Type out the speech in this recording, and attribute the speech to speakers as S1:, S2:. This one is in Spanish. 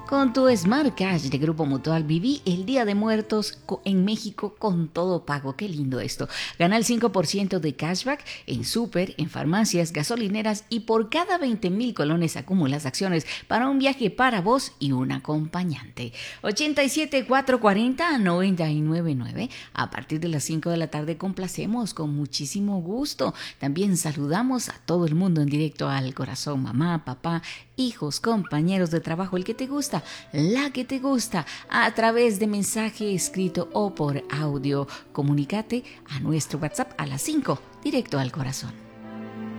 S1: Con tu Smart Cash de Grupo Mutual viví el Día de Muertos en México con todo pago. Qué lindo esto. Gana el 5% de cashback en súper, en farmacias, gasolineras y por cada 20,000 colones acumulas acciones para un viaje para vos y un acompañante. 87-440-999. A partir de las 5 de la tarde complacemos con muchísimo gusto. También saludamos a todo el mundo en directo al corazón. Mamá, papá, hijos, compañeros de trabajo, el que te gusta, la que te gusta, a través de mensaje escrito o por audio. Comunícate a nuestro WhatsApp a las 5, directo al corazón.